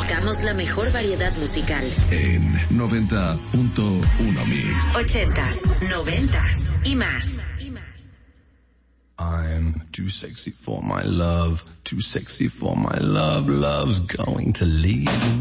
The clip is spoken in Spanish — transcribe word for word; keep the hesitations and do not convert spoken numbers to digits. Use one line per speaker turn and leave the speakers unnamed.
Buscamos la mejor variedad musical.
En noventa punto uno Mix.
Ochentas, noventas y más.
I'm too sexy for my love, too sexy for my love, love's going to leave.